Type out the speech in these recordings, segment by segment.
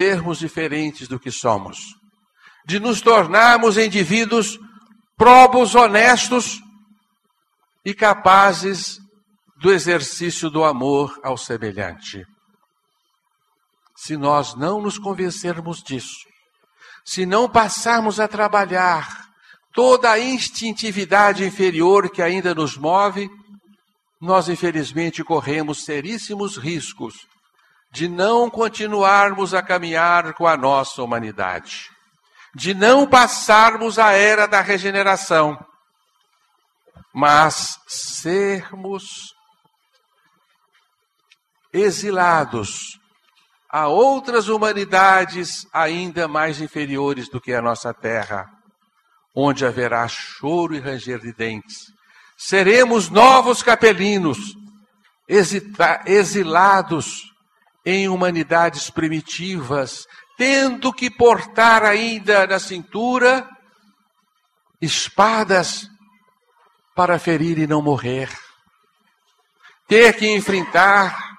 sermos diferentes do que somos, de nos tornarmos indivíduos próbos, honestos e capazes do exercício do amor ao semelhante. Se nós não nos convencermos disso, se não passarmos a trabalhar toda a instintividade inferior que ainda nos move, nós infelizmente corremos seríssimos riscos de não continuarmos a caminhar com a nossa humanidade, de não passarmos a era da regeneração, mas sermos exilados a outras humanidades ainda mais inferiores do que a nossa terra, onde haverá choro e ranger de dentes. Seremos novos capelinos, exilados em humanidades primitivas, tendo que portar ainda na cintura espadas para ferir e não morrer, ter que enfrentar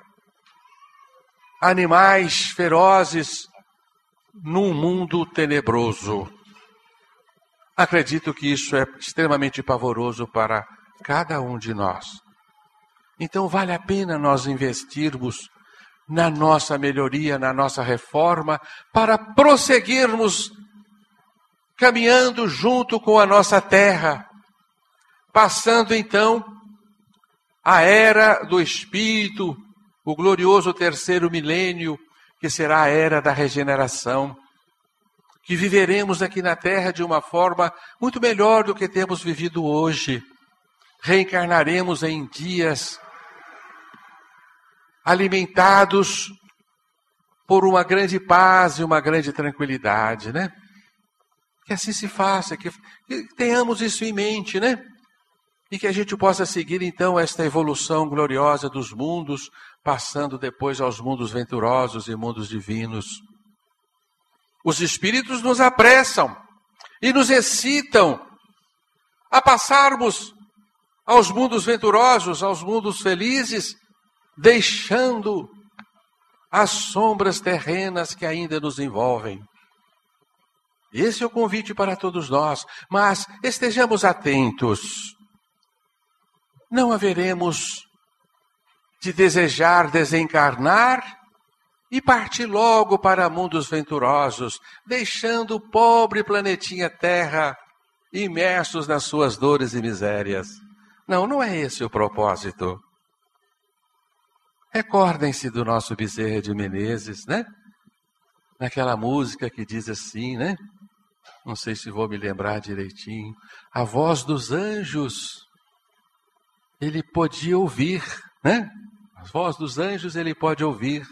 animais ferozes num mundo tenebroso. Acredito que isso é extremamente pavoroso para cada um de nós. Então vale a pena nós investirmos na nossa melhoria, na nossa reforma, para prosseguirmos caminhando junto com a nossa terra, passando então a era do Espírito, o glorioso terceiro milênio, que será a era da regeneração, que viveremos aqui na terra de uma forma muito melhor do que temos vivido hoje. Reencarnaremos em dias alimentados por uma grande paz e uma grande tranquilidade, né? Que assim se faça, que tenhamos isso em mente, né? E que a gente possa seguir então esta evolução gloriosa dos mundos, passando depois aos mundos venturosos e mundos divinos. Os espíritos nos apressam e nos excitam a passarmos aos mundos venturosos, aos mundos felizes, deixando as sombras terrenas que ainda nos envolvem. Esse é o convite para todos nós, mas estejamos atentos. Não haveremos de desejar desencarnar e partir logo para mundos venturosos, deixando o pobre planetinha Terra imersos nas suas dores e misérias. Não, não é esse o propósito. Recordem-se do nosso Bezerra de Menezes, né? Naquela música que diz assim, né? Não sei se vou me lembrar direitinho. A voz dos anjos, ele podia ouvir, né? A voz dos anjos ele pode ouvir.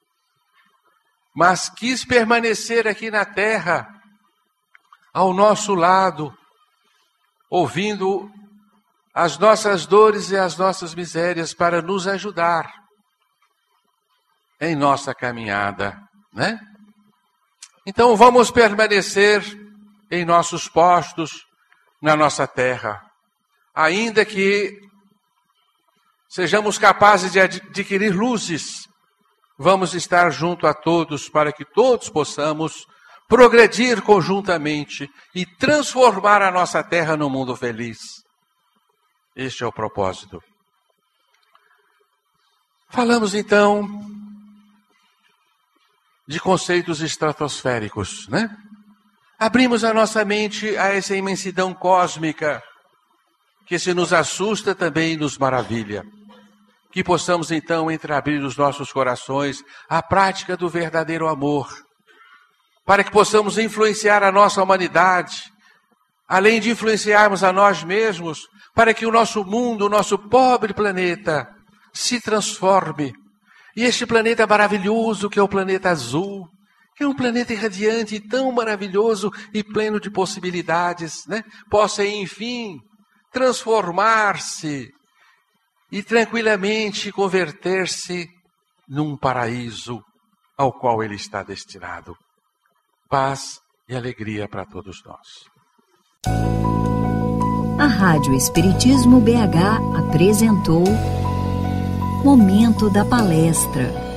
Mas quis permanecer aqui na terra, ao nosso lado, ouvindo as nossas dores e as nossas misérias para nos ajudar em nossa caminhada, né? Então vamos permanecer em nossos postos, na nossa terra, ainda que sejamos capazes de adquirir luzes, vamos estar junto a todos para que todos possamos progredir conjuntamente e transformar a nossa terra num mundo feliz. Este é o propósito. Falamos então de conceitos estratosféricos, né? Abrimos a nossa mente a essa imensidão cósmica que se nos assusta também nos maravilha. Que possamos então entreabrir os nossos corações à prática do verdadeiro amor, para que possamos influenciar a nossa humanidade, além de influenciarmos a nós mesmos, para que o nosso mundo, o nosso pobre planeta, se transforme. E este planeta maravilhoso, que é o planeta azul, que é um planeta irradiante, tão maravilhoso e pleno de possibilidades, né? Possa, enfim, transformar-se e tranquilamente converter-se num paraíso ao qual ele está destinado. Paz e alegria para todos nós. A Rádio Espiritismo BH apresentou Momento da Palestra.